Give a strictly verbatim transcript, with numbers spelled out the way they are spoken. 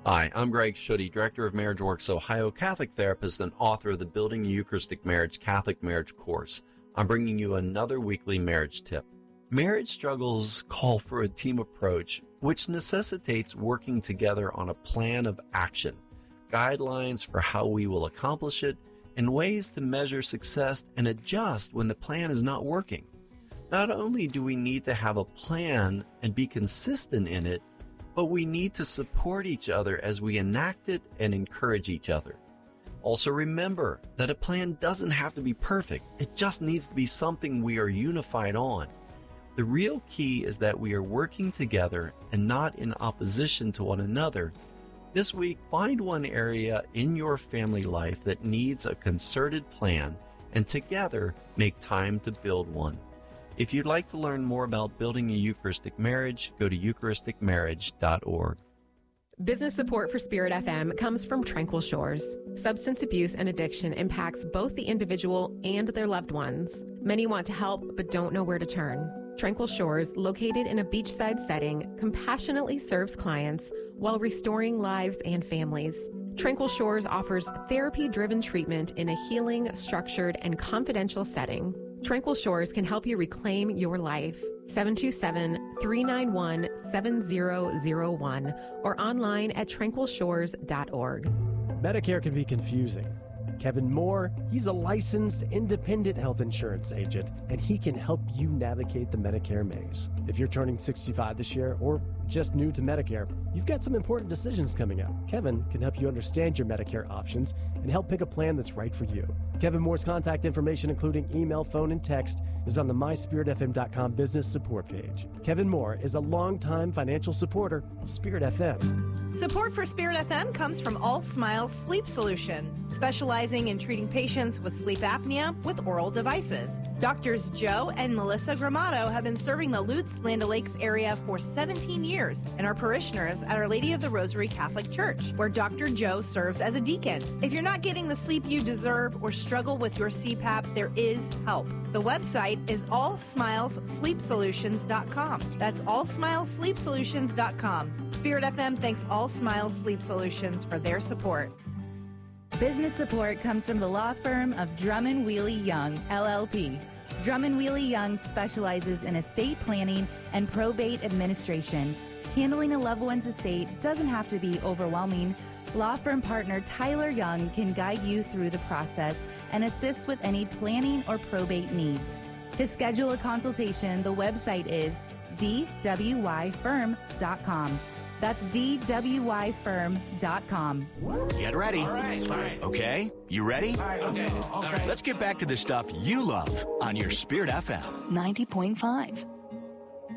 Hi, I'm Greg Schutte, Director of Marriage Works Ohio, Catholic therapist, and author of the Building a Eucharistic Marriage Catholic Marriage course. I'm bringing you another weekly marriage tip. Marriage struggles call for a team approach, which necessitates working together on a plan of action, guidelines for how we will accomplish it, and ways to measure success and adjust when the plan is not working. Not only do we need to have a plan and be consistent in it, but we need to support each other as we enact it and encourage each other. Also remember that a plan doesn't have to be perfect. It just needs to be something we are unified on. The real key is that we are working together and not in opposition to one another. This week, find one area in your family life that needs a concerted plan, and together make time to build one. If you'd like to learn more about building a Eucharistic marriage, go to eucharistic marriage dot org. Business support for Spirit F M comes from Tranquil Shores. Substance abuse and addiction impacts both the individual and their loved ones. Many want to help but don't know where to turn. Tranquil Shores, located in a beachside setting, compassionately serves clients while restoring lives and families. Tranquil Shores offers therapy-driven treatment in a healing, structured, and confidential setting. Tranquil Shores can help you reclaim your life. seven two seven, three nine one, seven zero zero one or online at tranquil shores dot org. Medicare can be confusing. Kevin Moore, he's a licensed independent health insurance agent, and he can help you navigate the Medicare maze. If you're turning sixty-five this year or just new to Medicare, you've got some important decisions coming up. Kevin can help you understand your Medicare options and help pick a plan that's right for you. Kevin Moore's contact information, including email, phone, and text, is on the my spirit f m dot com business support page. Kevin Moore is a longtime financial supporter of Spirit F M. Support for Spirit F M comes from All Smiles Sleep Solutions, specializing in treating patients with sleep apnea with oral devices. Doctors Joe and Melissa Gramato have been serving the Lutz, Land O'Lakes area for seventeen years and are parishioners at Our Lady of the Rosary Catholic Church, where Doctor Joe serves as a deacon. If you're not getting the sleep you deserve or struggle with your C PAP, there is help. The website is all smiles sleep solutions dot com. That's all smiles sleep solutions dot com. Spirit F M thanks All Smiles Sleep Solutions for their support. Business support comes from the law firm of Drummond Wheely Young, L L P. Drummond Wheely Young specializes in estate planning and probate administration. Handling a loved one's estate doesn't have to be overwhelming. Law firm partner Tyler Young can guide you through the process and assist with any planning or probate needs. To schedule a consultation, the website is d w y firm dot com. That's d w y firm dot com. Get ready. All right. Okay, you ready? All right, okay. okay. Let's get back to the stuff you love on your Spirit F M. ninety point five.